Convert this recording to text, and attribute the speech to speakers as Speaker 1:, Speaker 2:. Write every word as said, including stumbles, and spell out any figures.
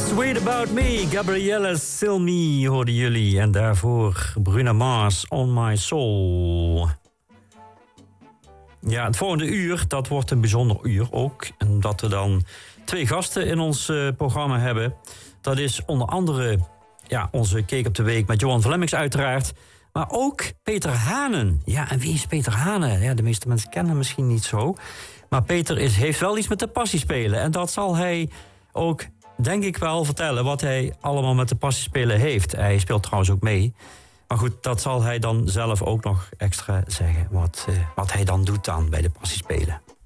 Speaker 1: Sweet About Me, Gabrielle Cilmi hoorden jullie. En daarvoor Bruno Mars, On My Soul. Ja, het volgende uur, dat wordt een bijzonder uur ook. Omdat we dan twee gasten in ons uh, programma hebben. Dat is onder andere ja, onze Keek op de Week met Johan Vlemmings uiteraard. Maar ook Peter Hanen. Ja, en wie is Peter Hanen? Ja, de meeste mensen kennen hem misschien niet zo. Maar Peter is, heeft wel iets met de passiespelen. En dat zal hij ook, denk ik wel, vertellen wat hij allemaal met de passiespelen heeft. Hij speelt trouwens ook mee. Maar goed, dat zal hij dan zelf ook nog extra zeggen. Wat, uh, wat hij dan doet dan bij de passiespelen.